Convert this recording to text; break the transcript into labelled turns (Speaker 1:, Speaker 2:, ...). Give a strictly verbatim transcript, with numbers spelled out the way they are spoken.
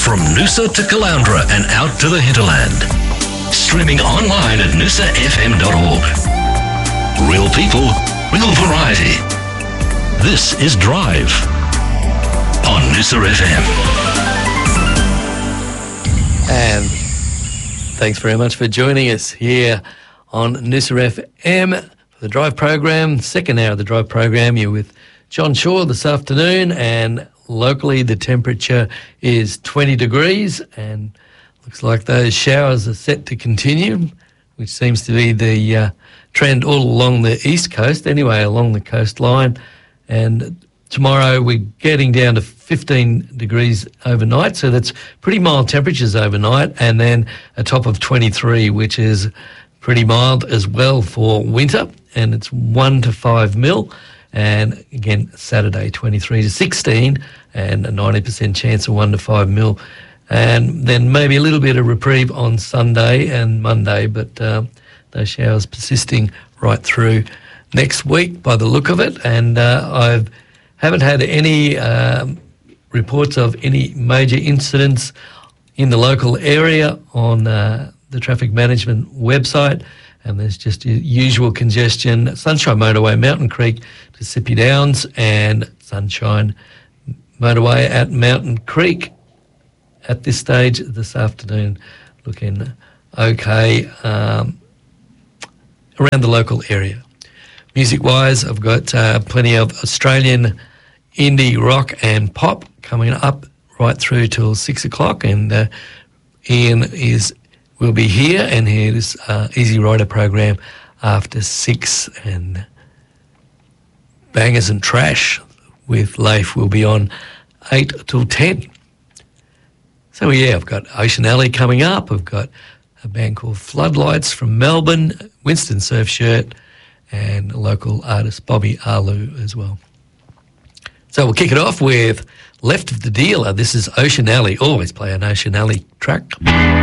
Speaker 1: From Noosa to Caloundra and out to the hinterland. Streaming online at noosa f m dot org. Real people, real variety. This is Drive on Noosa F M.
Speaker 2: And thanks very much for joining us here on Noosa F M for the Drive program, second hour of the Drive program. You're with John Shaw this afternoon, and locally the temperature is twenty degrees and looks like those showers are set to continue, which seems to be the uh, trend all along the east coast, anyway, along the coastline. And tomorrow we're getting down to fifteen degrees overnight, so that's pretty mild temperatures overnight, and then a top of twenty-three, which is pretty mild as well for winter, and it's one to five mil. And again, Saturday, twenty-three to sixteen, and a ninety percent chance of one to five mil. And then maybe a little bit of reprieve on Sunday and Monday, but uh, those showers persisting right through next week by the look of it. And uh, I haven't had any um, reports of any major incidents in the local area on uh, the traffic management website. And there's just usual congestion. Sunshine Motorway, Mountain Creek to Sippy Downs, and Sunshine Motorway at Mountain Creek at this stage this afternoon, looking okay um, around the local area. Music-wise, I've got uh, plenty of Australian indie rock and pop coming up right through till six o'clock, and uh, Ian is will be here, and his uh, Easy Rider program after six, and Bangers and Trash with Leif will be on eight till ten. So yeah, I've got Ocean Alley coming up. I've got a band called Floodlights from Melbourne, Winston Surfshirt, and local artist Bobby Arlu as well. So we'll kick it off with Left of the Dealer. This is Ocean Alley. Always play an Ocean Alley track.